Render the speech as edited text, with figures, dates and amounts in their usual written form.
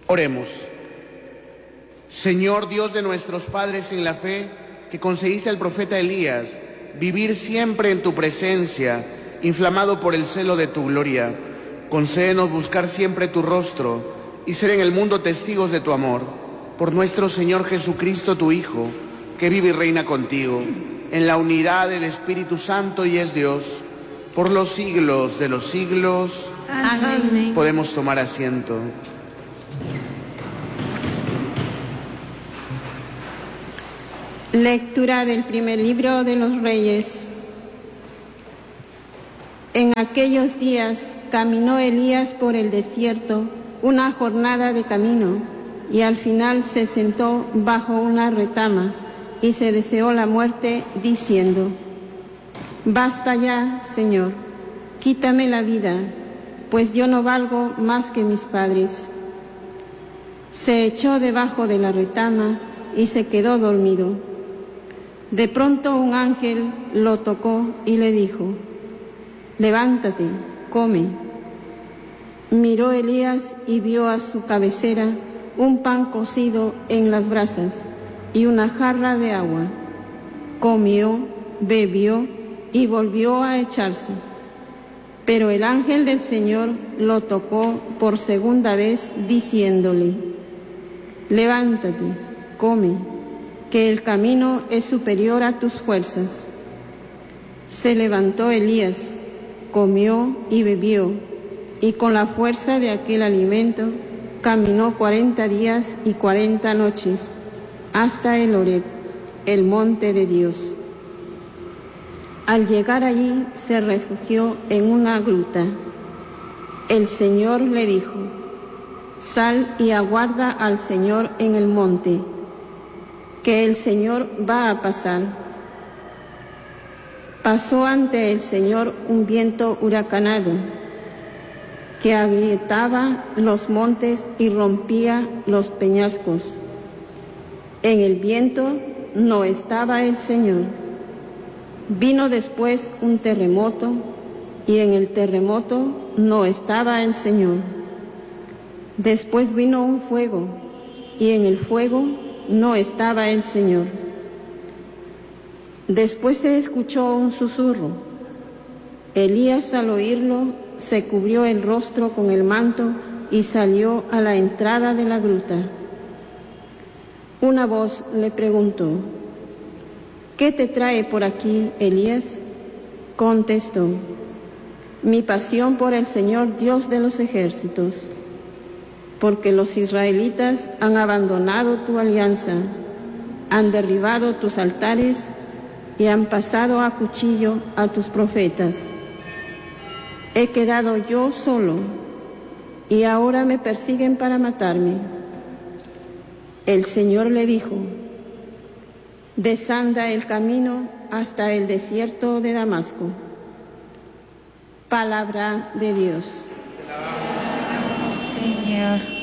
Oremos. Señor Dios de nuestros padres en la fe, que concediste al profeta Elías vivir siempre en tu presencia, inflamado por el celo de tu gloria, concédenos buscar siempre tu rostro y ser en el mundo testigos de tu amor. Por nuestro Señor Jesucristo, tu Hijo, que vive y reina contigo, en la unidad del Espíritu Santo y es Dios, por los siglos de los siglos. Amén. Podemos tomar asiento. Lectura del primer libro de los Reyes. En aquellos días caminó Elías por el desierto una jornada de camino y al final se sentó bajo una retama y se deseó la muerte diciendo: Basta ya, Señor, quítame la vida, pues yo no valgo más que mis padres. Se echó debajo de la retama y se quedó dormido. De pronto un ángel lo tocó y le dijo: Levántate, come. Miró Elías y vio a su cabecera un pan cocido en las brasas y una jarra de agua. Comió, bebió y volvió a echarse. Pero el ángel del Señor lo tocó por segunda vez diciéndole: Levántate, come, que el camino es superior a tus fuerzas. Se levantó Elías, comió y bebió, y con la fuerza de aquel alimento caminó 40 días y 40 noches hasta el Horeb, el monte de Dios. Al llegar allí se refugió en una gruta. El Señor le dijo: Sal y aguarda al Señor en el monte, que el Señor va a pasar. Pasó ante el Señor un viento huracanado que agrietaba los montes y rompía los peñascos. En el viento no estaba el Señor. Vino después un terremoto y en el terremoto no estaba el Señor. Después vino un fuego y en el fuego no estaba el Señor. Después se escuchó un susurro. Elías, al oírlo, se cubrió el rostro con el manto y salió a la entrada de la gruta. Una voz le preguntó: ¿Qué te trae por aquí, Elías? Contestó: Mi pasión por el Señor Dios de los ejércitos, porque los israelitas han abandonado tu alianza, han derribado tus altares y han pasado a cuchillo a tus profetas. He quedado yo solo y ahora me persiguen para matarme. El Señor le dijo: Desanda el camino hasta el desierto de Damasco. Palabra de Dios. Señor.